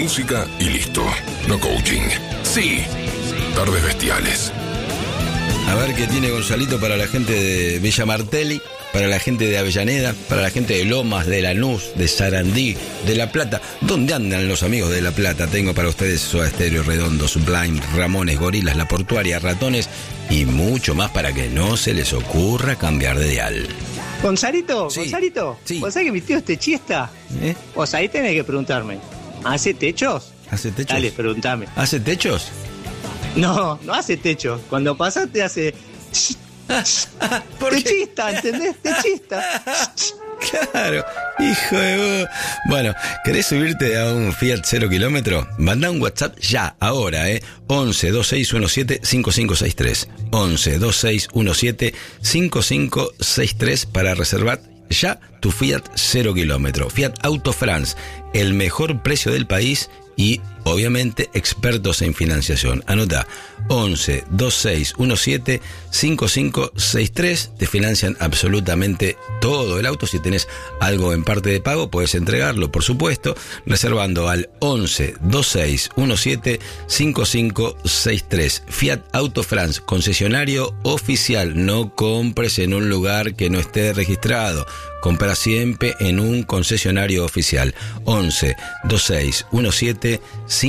música y listo. No coaching. Sí. Tardes bestiales. A ver qué tiene Gonzalito para la gente de Villa Martelli, para la gente de Avellaneda, para la gente de Lomas, de Lanús, de Sarandí, de La Plata. ¿Dónde andan los amigos de La Plata? Tengo para ustedes Soda Stereo, Redondos, Blind, Ramones, Gorilas, La Portuaria, Ratones y mucho más para que no se les ocurra cambiar de dial. Gonzalito, Sí. Gonzalito, Sí. ¿vos sabés que mi tío es techista? ¿Eh? Vos ahí tenés que preguntarme, ¿hace techos? ¿Hace techos? Dale, preguntame. ¿Hace techos? No hace techos. Cuando pasás te hace... ¿Por qué? Techista, ¿entendés? Techista. Claro, hijo de vos. Bueno, ¿querés subirte a un Fiat 0 kilómetro? Mandá un WhatsApp ya, ahora, 11 2617 5563. 11 2617 5563 para reservar ya tu Fiat 0 kilómetro. Fiat Auto France, el mejor precio del país y obviamente expertos en financiación. Anota 11 2617 5563. Te financian absolutamente todo el auto. Si tenés algo en parte de pago, puedes entregarlo, por supuesto, reservando al 11 2617 5563. Fiat Auto France, concesionario oficial. No compres en un lugar que no esté registrado. Compra siempre en un concesionario oficial. 11 2617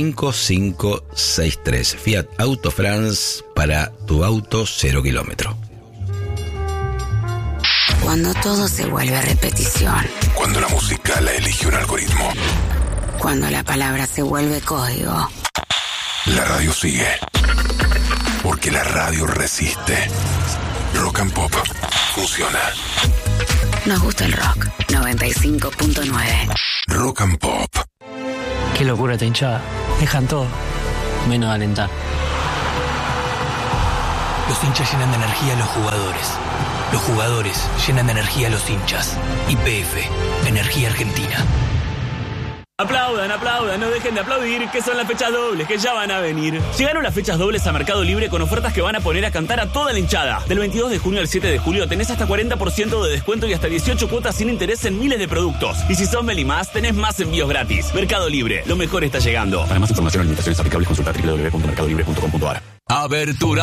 5563. Fiat Auto France, para tu auto 0 kilómetro. Cuando todo se vuelve repetición. Cuando la música la elige un algoritmo. Cuando la palabra se vuelve código. La radio sigue. Porque la radio resiste. Rock and Pop funciona. Nos gusta el rock. 95.9. Rock and Pop. Qué locura esta hinchada. Dejan todo, menos de alentar. Los hinchas llenan de energía a los jugadores. Los jugadores llenan de energía a los hinchas. YPF, Energía Argentina. Aplaudan, aplaudan, no dejen de aplaudir, que son las fechas dobles, que ya van a venir. Llegaron las fechas dobles a Mercado Libre con ofertas que van a poner a cantar a toda la hinchada. Del 22 de junio al 7 de julio tenés hasta 40% de descuento y hasta 18 cuotas sin interés en miles de productos. Y si sos Melimás, tenés más envíos gratis. Mercado Libre, lo mejor está llegando. Para más información o limitaciones aplicables, consulta www.mercadolibre.com.ar. Abertura